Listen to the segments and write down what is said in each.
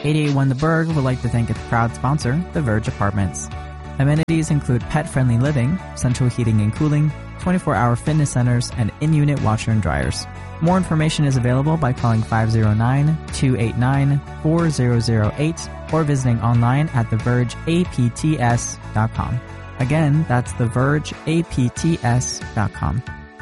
881 The Berg would like to thank its proud sponsor, The Verge Apartments. Amenities include pet-friendly living, central heating and cooling, 24-hour fitness centers, and in-unit washer and dryers. More information is available by calling 509-289-4008 or visiting online at thevergeapts.com. Again, that's thevergeapts.com.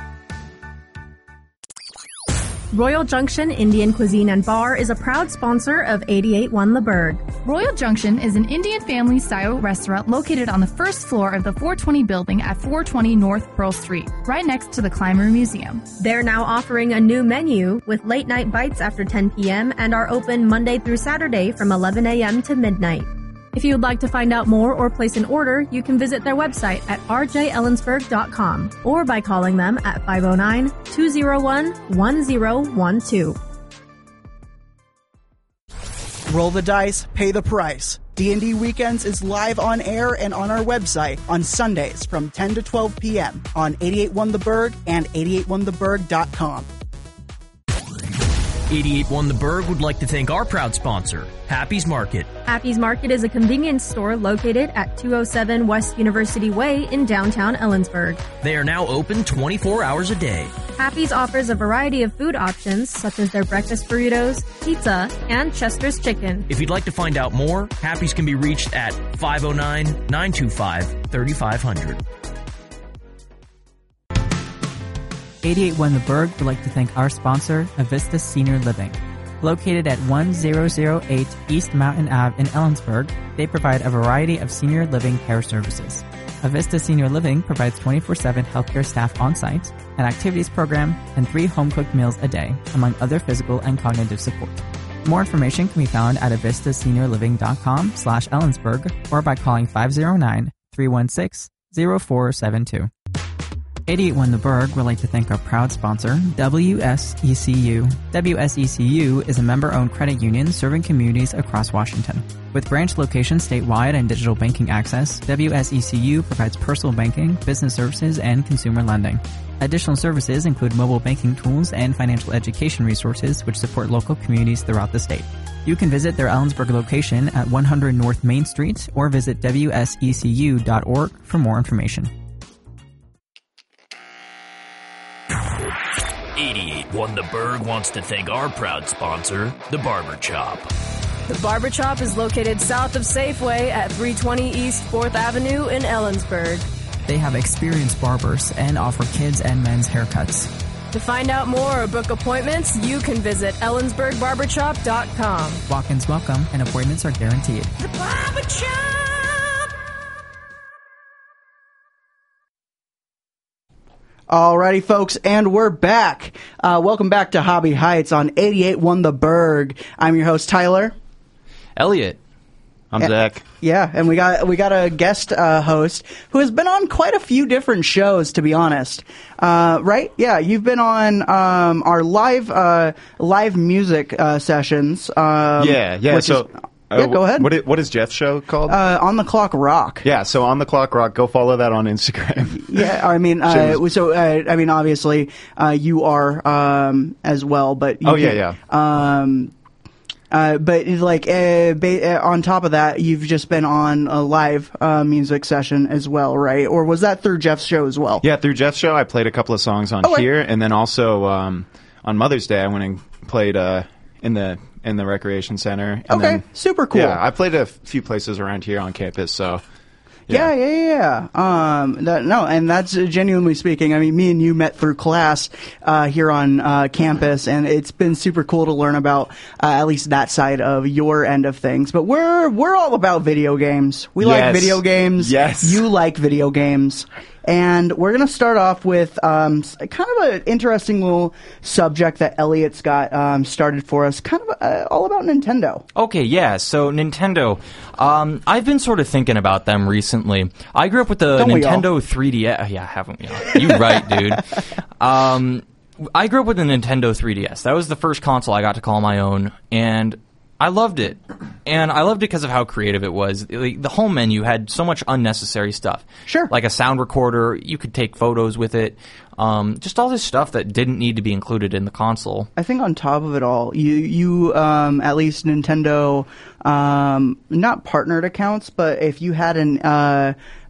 Royal Junction Indian Cuisine and Bar is a proud sponsor of 881 The Berg. Royal Junction is an Indian family-style restaurant located on the first floor of the 420 building at 420 North Pearl Street, right next to the Clymer Museum. They're now offering a new menu with late-night bites after 10 p.m. and are open Monday through Saturday from 11 a.m. to midnight. If you would like to find out more or place an order, you can visit their website at rjellensburg.com or by calling them at 509-201-1012. Roll the dice, pay the price. D&D Weekends is live on air and on our website on Sundays from 10 to 12 p.m. on 881 The Berg and 881theberg.com. 881 The Berg would like to thank our proud sponsor, Happy's Market. Happy's Market is a convenience store located at 207 West University Way in downtown Ellensburg. They are now open 24 hours a day. Happy's offers a variety of food options such as their breakfast burritos, pizza, and Chester's chicken. If you'd like to find out more, Happy's can be reached at 509-925-3500. 881 The Berg would like to thank our sponsor, Avista Senior Living. Located at 1008 East Mountain Ave in Ellensburg, they provide a variety of senior living care services. Avista Senior Living provides 24/7 healthcare staff on-site, an activities program, and 3 home-cooked meals a day, among other physical and cognitive support. More information can be found at avistaseniorliving.com/Ellensburg or by calling 509-316-0472. 881 The Berg would like to thank our proud sponsor, WSECU. WSECU is a member-owned credit union serving communities across Washington. With branch locations statewide and digital banking access, WSECU provides personal banking, business services, and consumer lending. Additional services include mobile banking tools and financial education resources which support local communities throughout the state. You can visit their Ellensburg location at 100 North Main Street or visit wsecu.org for more information. 881 The Berg wants to thank our proud sponsor, The Barber Chop. The Barber Chop is located south of Safeway at 320 East 4th Avenue in Ellensburg. They have experienced barbers and offer kids and men's haircuts. To find out more or book appointments, you can visit ellensburgbarbershop.com. Walk-ins welcome and appointments are guaranteed. The Barber Chop! Alrighty, folks, and we're back. Welcome back to Hobby Heights on 88.1 The Berg. I'm your host, Tyler. Elliot. I'm Zach. Yeah, and we got a guest host who has been on quite a few different shows, to be honest. Right? Yeah, you've been on our live music sessions. Yeah. So. Go ahead. What is Jeff's show called? On the Clock Rock. Yeah, so On the Clock Rock. Go follow that on Instagram. Yeah, I mean, obviously, you are as well, but but like on top of that, you've just been on a live music session as well, right? Or was that through Jeff's show as well? Yeah, through Jeff's show, I played a couple of songs on here, and then also on Mother's Day, I went and played in the recreation center. And then, super cool. Yeah, I played a few places around here on campus, so. Yeah. And that's genuinely speaking. I mean, me and you met through class here on campus, and it's been super cool to learn about at least that side of your end of things. But we're all about video games. We like video games. Yes, you like video games. And we're going to start off with kind of an interesting little subject that Elliot's got started for us, kind of all about Nintendo. Okay, yeah, so Nintendo. I've been sort of thinking about them recently. I grew up with the Nintendo 3DS. Yeah, haven't we all? You right, dude. I grew up with the Nintendo 3DS. That was the first console I got to call my own, and I loved it. And I loved it because of how creative it was. The home menu had so much unnecessary stuff. Sure. Like a sound recorder, you could take photos with it. Just all this stuff that didn't need to be included in the console. I think on top of it all, you at least Nintendo, not partnered accounts, but if you had